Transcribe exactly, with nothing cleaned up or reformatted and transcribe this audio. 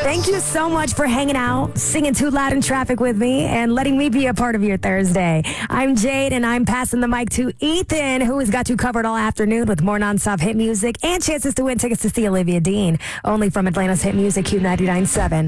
Thank you so much for hanging out, singing Too Loud in Traffic with me, and letting me be a part of your Thursday. I'm Jade, and I'm passing the mic to Ethan, who has got you covered all afternoon with more nonstop hit music and chances to win tickets to see Olivia Dean, only from Atlanta's hit music Q ninety-nine point seven.